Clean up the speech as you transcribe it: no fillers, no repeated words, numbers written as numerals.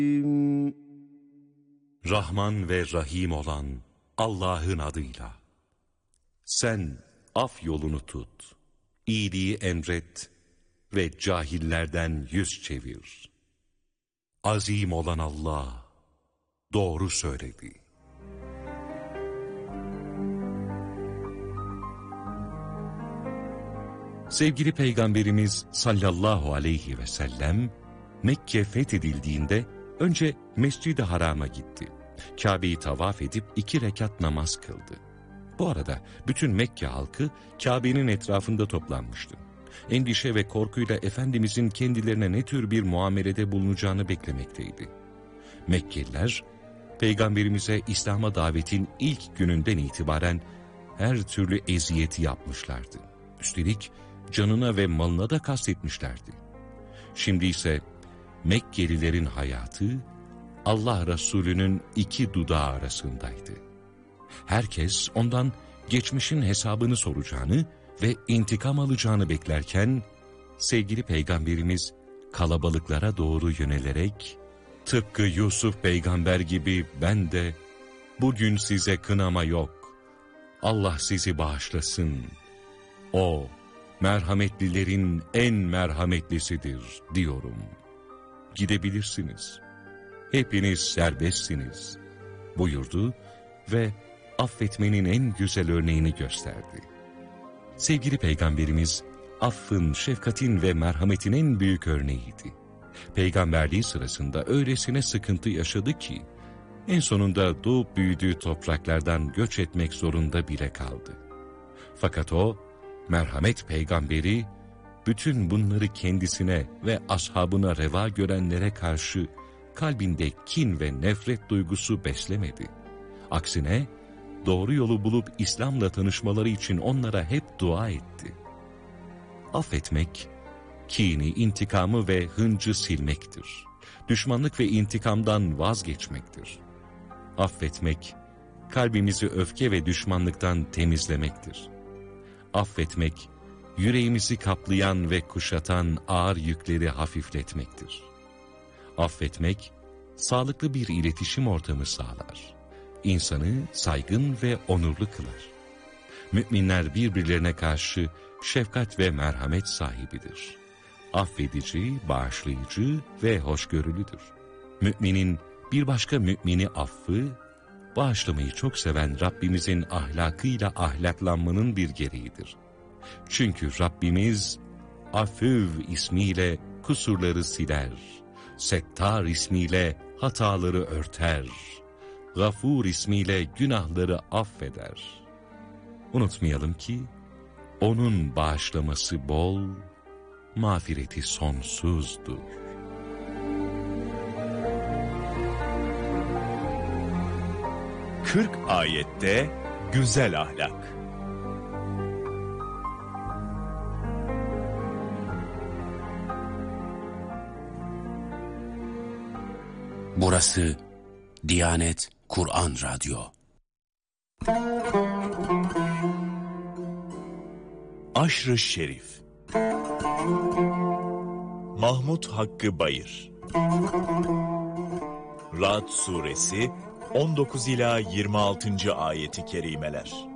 Rahman ve Rahim olan Allah'ın adıyla. Sen af yolunu tut, iyiliği emret ve cahillerden yüz çevir. Azim olan Allah doğru söyledi. Sevgili Peygamberimiz sallallahu aleyhi ve sellem, Mekke fethedildiğinde önce Mescid-i Haram'a gitti. Kabe'yi tavaf edip 2 rekat namaz kıldı. Bu arada bütün Mekke halkı Kabe'nin etrafında toplanmıştı. Endişe ve korkuyla Efendimizin kendilerine ne tür bir muamelede bulunacağını beklemekteydi. Mekkeliler, Peygamberimize İslam'a davetin ilk gününden itibaren her türlü eziyeti yapmışlardı. Üstelik canına ve malına da kastetmişlerdi. Şimdi ise Mekkelilerin hayatı Allah Resulü'nün 2 dudağı arasındaydı. Herkes ondan geçmişin hesabını soracağını ve intikam alacağını beklerken, sevgili Peygamberimiz kalabalıklara doğru yönelerek, tıpkı Yusuf peygamber gibi ben de bugün size kınama yok, Allah sizi bağışlasın, O merhametlilerin en merhametlisidir diyorum. Gidebilirsiniz, hepiniz serbestsiniz buyurdu ve affetmenin en güzel örneğini gösterdi. Sevgili Peygamberimiz, affın, şefkatin ve merhametin en büyük örneğiydi. Peygamberliği sırasında öylesine sıkıntı yaşadı ki, en sonunda doğup büyüdüğü topraklardan göç etmek zorunda bile kaldı. Fakat o, merhamet peygamberi, bütün bunları kendisine ve ashabına reva görenlere karşı kalbinde kin ve nefret duygusu beslemedi. Aksine, doğru yolu bulup İslam'la tanışmaları için onlara hep dua etti. Affetmek, kini, intikamı ve hıncı silmektir. Düşmanlık ve intikamdan vazgeçmektir. Affetmek, kalbimizi öfke ve düşmanlıktan temizlemektir. Affetmek, yüreğimizi kaplayan ve kuşatan ağır yükleri hafifletmektir. Affetmek, sağlıklı bir iletişim ortamı sağlar. İnsanı saygın ve onurlu kılar. Müminler birbirlerine karşı şefkat ve merhamet sahibidir. Affedici, bağışlayıcı ve hoşgörülüdür. Müminin bir başka mümini affı, bağışlamayı çok seven Rabbimizin ahlakıyla ahlaklanmanın bir gereğidir. Çünkü Rabbimiz, Afüv ismiyle kusurları siler, Settar ismiyle hataları örter, Gafur ismiyle günahları affeder. Unutmayalım ki, O'nun bağışlaması bol, mağfireti sonsuzdur. Kırk ayette güzel ahlak. Burası Diyanet Kur'an Radyo. Aşr-ı Şerif. Mahmud Hakkı Bayır. Ra'd Suresi 19 ila 26. ayeti kerimeler.